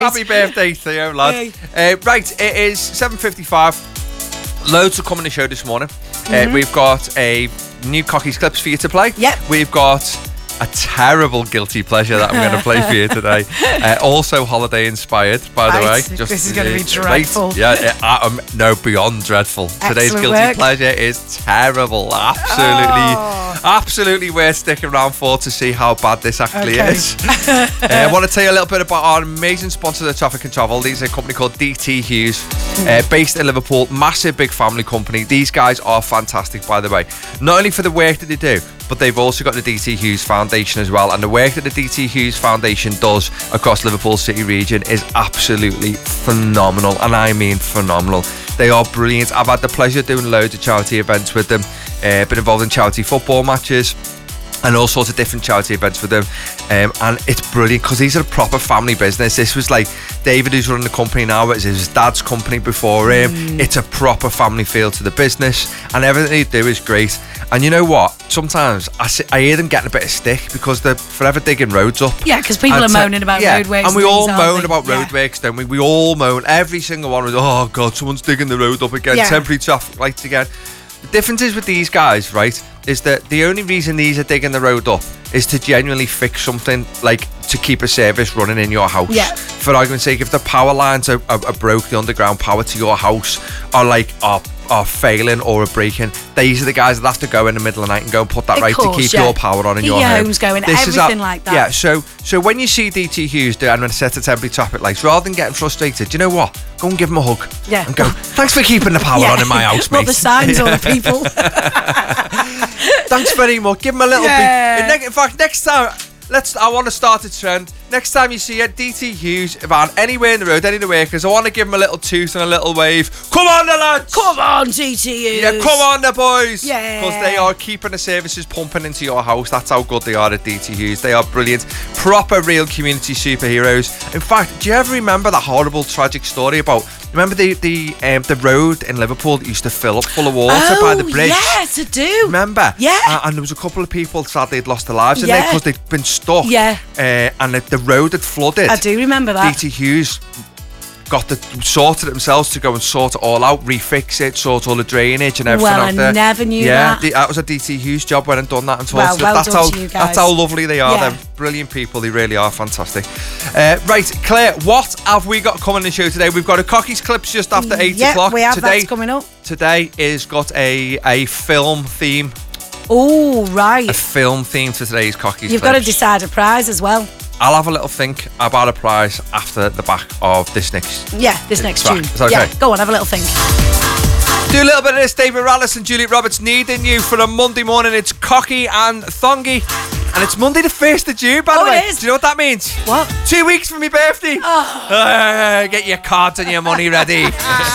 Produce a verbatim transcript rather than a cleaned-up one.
Happy birthday, Theo, lad. Hey. Uh, right, it is seven fifty-five. Loads to come on the show this morning. Mm-hmm. Uh, we've got a new Cockies clips for you to play. Yep. We've got a terrible guilty pleasure that I'm going to play for you today. Uh, also holiday inspired, by right. the way. Just, this is going to be dreadful. Right. Yeah, uh, um, no, beyond dreadful. Excellent Today's guilty work. pleasure is terrible. Absolutely, oh. absolutely worth sticking around for to see how bad this actually okay. is. uh, I want to tell you a little bit about our amazing sponsor of Traffic and Travel. These are a company called D T Hughes, uh, based in Liverpool. Massive, big family company. These guys are fantastic, by the way. Not only for the work that they do, but they've also got the D T Hughes Foundation as well. And the work that the D T Hughes Foundation does across Liverpool City region is absolutely phenomenal. And I mean phenomenal. They are brilliant. I've had the pleasure of doing loads of charity events with them. Uh, been involved in charity football matches and all sorts of different charity events with them. Um, and it's brilliant because these are a proper family business. This was like David, who's running the company now, it was his dad's company before him. Mm. It's a proper family feel to the business, and everything they do is great. And you know what? Sometimes I, see, I hear them getting a bit of stick because they're forever digging roads up. Yeah, because people and are t- moaning about yeah, roadworks. And we and all things, moan they? about yeah. roadworks, don't we? We all moan. Every single one was, oh God, someone's digging the road up again, yeah. temporary traffic lights again. The difference is with these guys, right, is that the only reason these are digging the road up is to genuinely fix something, like to keep a service running in your house. Yeah. For argument's sake, if the power lines are, are, are broke, the underground power to your house are like are, are failing or are breaking, these are the guys that have to go in the middle of the night and go and put that of right course, to keep yeah. your power on in Keep your, your home. homes going, This everything is a, like that. Yeah, so so when you see D T Hughes do and set a temporary traffic lights, rather than getting frustrated, do you know what? Go and give them a hug. Yeah. And go, thanks for keeping the power yeah. on in my house, mate. Not the signs or the people. Thanks very much. Give them a little yeah. bit. In fact, next time, let's. I want to start a trend. Next time you see a D T Hughes van anywhere in the road, any of the workers, I want to give them a little toot and a little wave. Come on, the lads! Come on, D T Hughes! Yeah, come on, the boys! Yeah. Because they are keeping the services pumping into your house. That's how good they are at D T Hughes. They are brilliant. Proper, real community superheroes. In fact, do you ever remember that horrible, tragic story about... Remember the the um, the road in Liverpool that used to fill up full of water oh, by the bridge? yes, I do. Remember? Yeah. Uh, and there was a couple of people sadly had lost their lives in yeah. there because they'd been stuck. Yeah. Uh, and the, the road had flooded. I do remember that. D T Hughes got the sorted it themselves to go and sort it all out, refix it, sort all the drainage and everything well, out there. I never knew yeah, that. The, that was a D T Hughes job. Went and done that and sorted well, it. well That's done how to you guys. that's how lovely they are. Yeah. They're brilliant people. They really are fantastic. Uh, right, Claire, what have we got coming in the show today? We've got a Cockies clips just after eight yep, o'clock. we have today, that's coming up. Today is got a a film theme. Oh, right. A film theme to today's Cockies You've clips. got to decide a prize as well. I'll have a little think about a prize after the back of this next. Yeah, this next track. tune. Is that okay? Yeah, go on, have a little think. Do a little bit of this. David Rallis and Juliet Roberts needing you for a Monday morning. It's Cocky and Thongy. And it's Monday the first of June, by oh, the way. It is. Do you know what that means? What? Two weeks from my birthday. Oh. Uh, get your cards and your money ready.